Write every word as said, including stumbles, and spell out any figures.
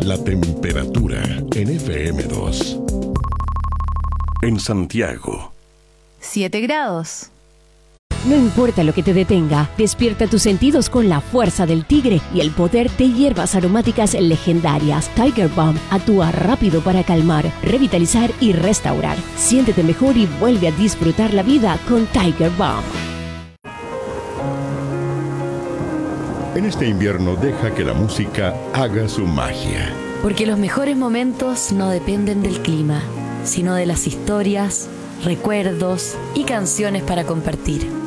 La temperatura en F M dos. En Santiago, siete grados. No importa lo que te detenga, despierta tus sentidos con la fuerza del tigre y el poder de hierbas aromáticas legendarias. Tiger Balm actúa rápido para calmar, revitalizar y restaurar. Siéntete mejor y vuelve a disfrutar la vida con Tiger Balm. en este invierno deja que la música haga su magia. Porque los mejores momentos no dependen del clima, sino de las historias, recuerdos y canciones para compartir.